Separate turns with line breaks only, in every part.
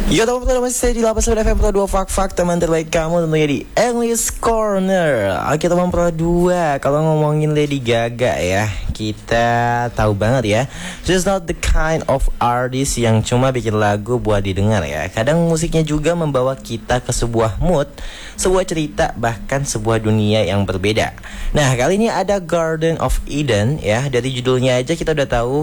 Ya teman-teman, masih saya di 89 FM Pro 2 Fak teman terbaik kamu tentunya di English Corner. Oke teman Pro 2, kalau ngomongin Lady Gaga ya, kita tahu banget ya, she's not the kind of artist yang cuma bikin lagu buat didengar ya. Kadang musiknya juga membawa kita ke sebuah mood, sebuah cerita, bahkan sebuah dunia yang berbeda. Nah kali ini ada Garden of Eden ya. Dari judulnya aja kita udah tahu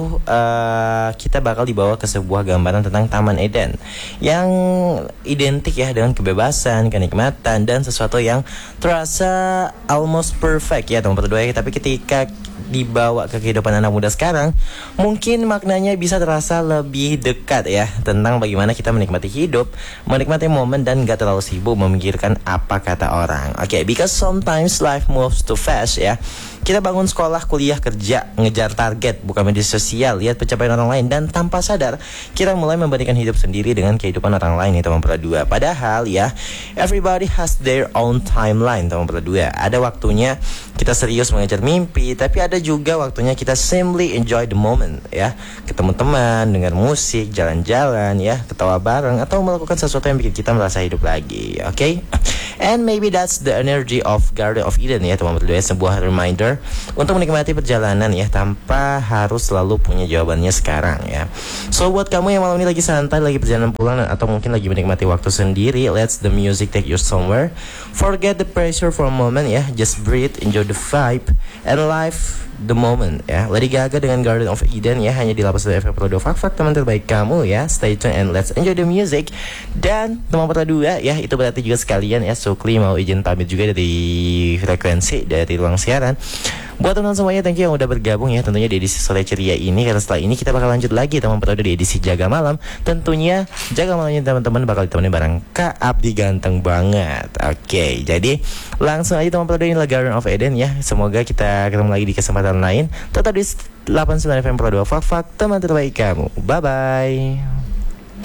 kita bakal dibawa ke sebuah gambaran tentang Taman Eden yang identik ya dengan kebebasan, kenikmatan, dan sesuatu yang terasa almost perfect ya teman-teman berdua ya. Tapi ketika dibawa ke kehidupan anak muda sekarang, mungkin maknanya bisa terasa lebih dekat ya, tentang bagaimana kita menikmati hidup, menikmati momen, dan gak terlalu sibuk memikirkan apa kata orang. Oke, because sometimes life moves too fast ya. Kita bangun sekolah, kuliah, kerja, ngejar target, buka media sosial, lihat pencapaian orang lain, dan tanpa sadar kita mulai membandingkan hidup sendiri dengan kehidupan orang lain nih teman berdua. Padahal ya, everybody has their own timeline teman berdua. Ada waktunya kita serius mengejar mimpi, tapi ada juga waktunya kita simply enjoy the moment ya. Ketemu teman, dengar musik, jalan-jalan ya, ketawa bareng, atau melakukan sesuatu yang bikin kita merasa hidup lagi. Oke? And maybe that's the energy of Garden of Eden ya teman berdua. Sebuah reminder untuk menikmati perjalanan ya, tanpa harus selalu punya jawabannya sekarang ya. So buat kamu yang malam ini lagi santai, lagi perjalanan pulang, atau mungkin lagi menikmati waktu sendiri, let's the music take you somewhere. Forget the pressure for a moment ya. Just breathe, enjoy the vibe, and live the moment ya. Lady Gaga dengan Garden of Eden ya, hanya di 89 FM Pro 2 Fak teman terbaik kamu ya. Stay tuned and let's enjoy the music. Dan teman Pro 2 ya, itu berarti juga sekalian ya, Sukli mau izin pamit juga dari frekuensi, dari ruang siaran. Buat teman-teman semuanya, thank you yang udah bergabung ya tentunya di edisi sore ceria ini. Karena setelah ini kita bakal lanjut lagi teman Pro 2 di edisi Jaga Malam. Tentunya Jaga Malamnya teman-teman bakal ditemani bareng Kak Abdi ganteng banget. Oke, jadi langsung aja teman Pro 2, inilah Garden of Eden ya. Semoga kita ketemu lagi di kesempatan lain. Tetap di 89 FM Pro 2 Fak teman terbaik kamu. Bye bye.